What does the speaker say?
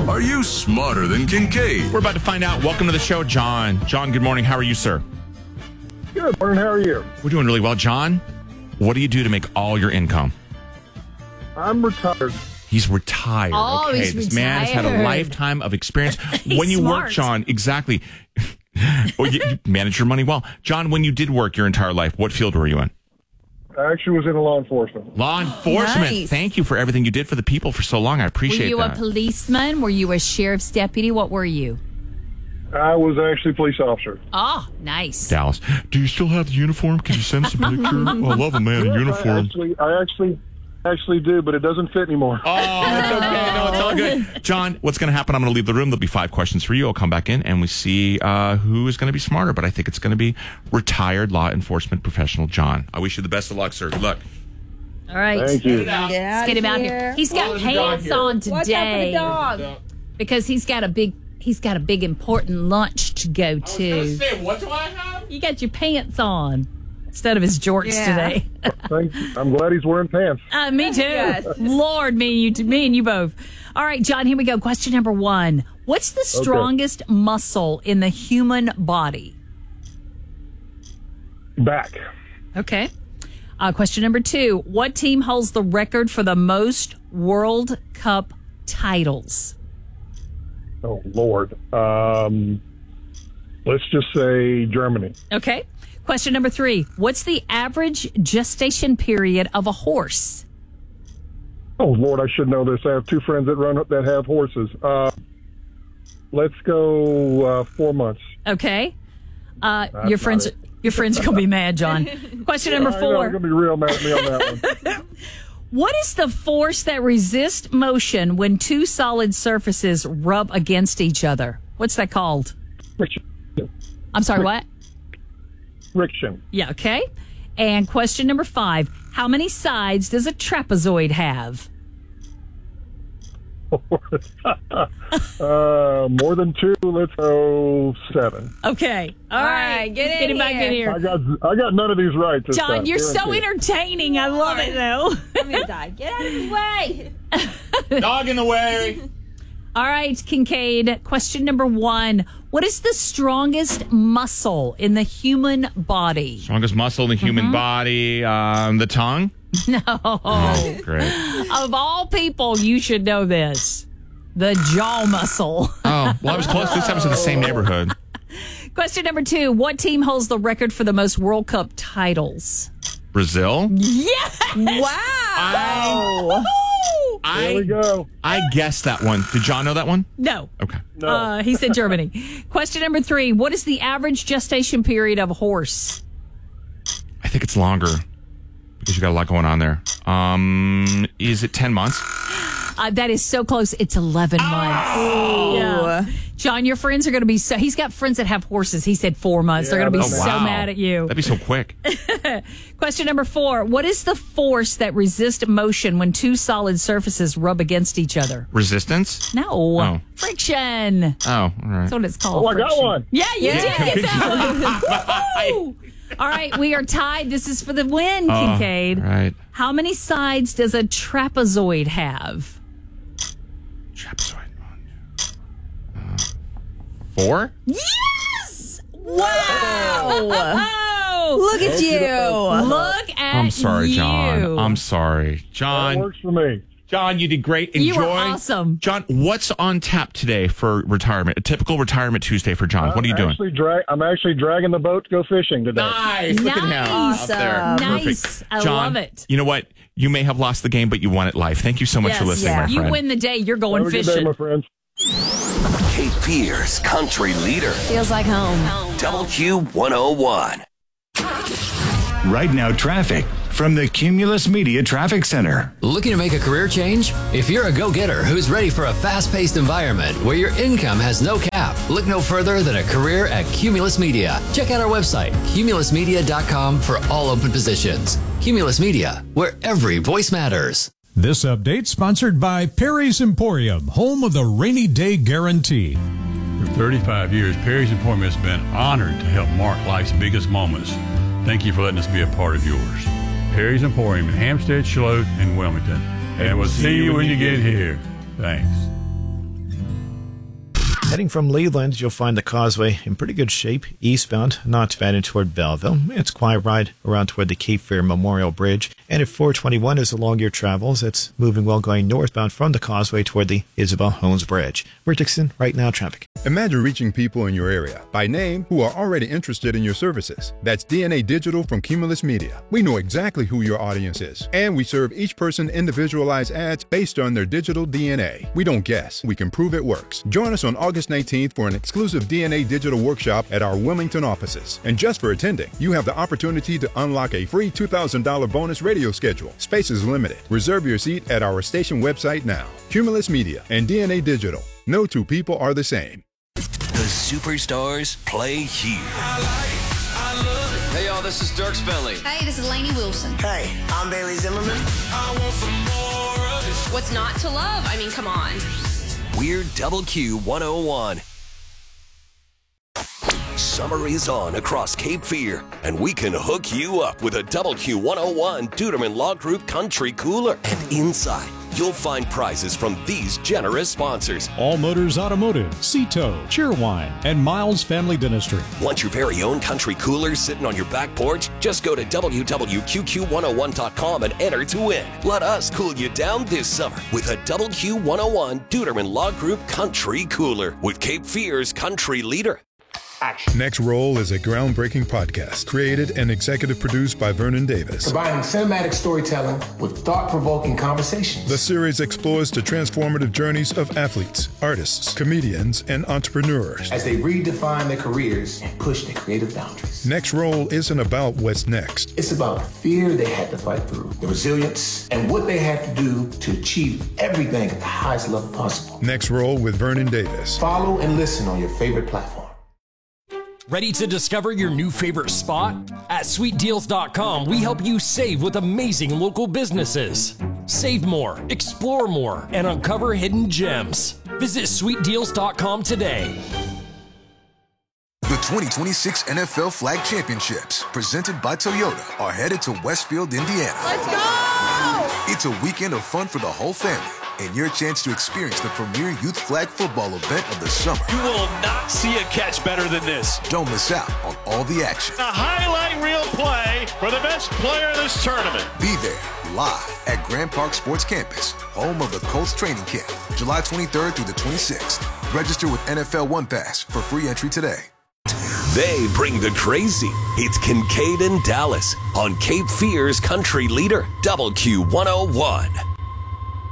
Are you smarter than Kincaid? We're about to find out. Welcome to the show, John. John, good morning. How are you, sir? Good morning. How are you? We're doing really well. John, what do you do to make all your income? I'm retired. He's retired. Oh, okay, he's this man has had a retired. lifetime of experience. When you smart. work, John, exactly. Well, you manage your money well. John, when you did work your entire life, what field were you in? I actually was in law enforcement. Law enforcement. Nice. Thank you for everything you did for the people for so long. I appreciate Were you that. a policeman? Were you a sheriff's deputy? What were you? I was actually a police officer. Oh, nice. Dallas. Do you still have the uniform? Can you send us a picture? Oh, I love a man in uniform. I actually do, but it doesn't fit anymore. Oh, it's okay. No, it's all good. John, what's going to happen? I'm going to leave the room. There'll be 5 questions for you. I'll come back in and we see who is going to be smarter. But I think it's going to be retired law enforcement professional John. I wish you the best of luck, sir. Good luck. All right. Thank you. Let's get him out here. He's got pants on today because he's got a big important lunch to go to. What do I have? You got your pants on instead of his jorts today. Thank you. I'm glad he's wearing pants. Me too. Lord, me and you both. All right, John, here we go. Question number 1. What's the strongest muscle in the human body? Back. Okay. Question number 2. What team holds the record for the most World Cup titles? Oh, Lord. Let's just say Germany. Okay. Question number 3. What's the average gestation period of a horse? Oh, Lord, I should know this. I have 2 friends that have horses. Let's go 4 months. Okay. Your friends are going to be mad, John. Question number 4. They're going to be real mad at me on that one. What is the force that resists motion when 2 solid surfaces rub against each other? What's that called? Friction. I'm sorry, what? Friction. Yeah, okay. And question number 5. How many sides does a trapezoid have? More than 2. Let's go 7. Okay. All right. Get him back in here. I got none of these right. This John, time. you're so Guaranteed. entertaining. I love it, though. I'm gonna die. Get out of his way. Dog in the way. All right, Kincaid. Question number 1. What is the strongest muscle in the human body? Strongest muscle in the human body. The tongue? No. Oh, great. Of all people, you should know this. The jaw muscle. Oh, well, I was close. This happens in the same neighborhood. Question number 2. What team holds the record for the most World Cup titles? Brazil? Yes! Wow. There we go. I guessed that one. Did John know that one? No. Okay. No. He said Germany. Question number 3. What is the average gestation period of a horse? I think it's longer because you got a lot going on there. Is it 10 months? That is so close. It's 11 months. Yeah. John, your friends are going to be so... He's got friends that have horses. He said 4 months. They're going to be so mad at you. That'd be so quick. Question number 4. What is the force that resists motion when 2 solid surfaces rub against each other? Resistance? No. Oh. Friction. Oh, all right. That's what it's called. Oh, I got friction. one. Yeah, you did get that one. Woo! All right, we are tied. This is for the win, Kincaid. Right. How many sides does a trapezoid have? Trapezoid. 4? Yes! Wow! Look at you. Look at I'm sorry, you. John. I'm sorry. That John, works for me. you did great. Enjoy. You were awesome. John, what's on tap today for retirement? A typical retirement Tuesday for John. What are you doing? I'm actually dragging the boat to go fishing today. Nice. Look at him. Nice. Up there. Nice. Perfect. I John, love it. You know what? You may have lost the game, but you won it live. Thank you so much for listening, my You friend. win the day. You're going Have a good fishing. day, my friends. Cape Fear's country leader. Feels like home. WQ101. Right now, traffic from the Cumulus Media Traffic Center. Looking to make a career change? If you're a go-getter who's ready for a fast-paced environment where your income has no cap, look no further than a career at Cumulus Media. Check out our website, cumulusmedia.com, for all open positions. Cumulus Media, where every voice matters. This update sponsored by Perry's Emporium, home of the rainy day guarantee. For 35 years, Perry's Emporium has been honored to help mark life's biggest moments. Thank you for letting us be a part of yours. Perry's Emporium in Hampstead, Charlotte, and Wilmington. And we'll see you when you get here. Thanks. Heading from Leland, you'll find the causeway in pretty good shape. Eastbound, not too bad in toward Belleville. It's a quiet ride around toward the Cape Fear Memorial Bridge. And if 421 is along your travels, it's moving well going northbound from the causeway toward the Isabel Holmes Bridge. We're Dixon, Right Now Traffic. Imagine reaching people in your area by name who are already interested in your services. That's DNA Digital from Cumulus Media. We know exactly who your audience is, and we serve each person individualized ads based on their digital DNA. We don't guess, we can prove it works. Join us on August 19th for an exclusive DNA Digital workshop at our Wilmington offices. And just for attending, you have the opportunity to unlock a free $2,000 bonus radio schedule. Space is limited. Reserve your seat at our station website now. Cumulus Media and DNA Digital. No two people are the same. The superstars play here. Hey y'all, this is Dirk Bentley. Hey, this is Lainey Wilson. Hey, I'm Bailey Zimmerman. I want some more of this. What's not to love? I mean, come on. We're Double Q 101. Summer is on across Cape Fear, and we can hook you up with a Double Q 101 Duderman Law Group Country Cooler. And inside, you'll find prizes from these generous sponsors: All Motors Automotive, Cito, Cheerwine, and Miles Family Dentistry. Want your very own country cooler sitting on your back porch? Just go to www.qqq101.com and enter to win. Let us cool you down this summer with a Double Q 101 Duderman Law Group Country Cooler with Cape Fear's country leader. Next Roll is a groundbreaking podcast created and executive produced by Vernon Davis. Combining cinematic storytelling with thought-provoking conversations. The series explores the transformative journeys of athletes, artists, comedians, and entrepreneurs as they redefine their careers and push their creative boundaries. Next Roll isn't about what's next. It's about the fear they had to fight through, the resilience, and what they had to do to achieve everything at the highest level possible. Next Roll with Vernon Davis. Follow and listen on your favorite platform. Ready to discover your new favorite spot? At sweetdeals.com, we help you save with amazing local businesses. Save more, explore more, and uncover hidden gems. Visit sweetdeals.com today. The 2026 NFL Flag Championships, presented by Toyota, are headed to Westfield, Indiana. Let's go! It's a weekend of fun for the whole family, and your chance to experience the premier youth flag football event of the summer. You will not see a catch better than this. Don't miss out on all the action. A highlight reel play for the best player of this tournament. Be there, live at Grand Park Sports Campus, home of the Colts training camp, July 23rd through the 26th. Register with NFL One Pass for free entry today. They bring the crazy. It's Kincaid and Dallas on Cape Fear's country leader, Double Q 101.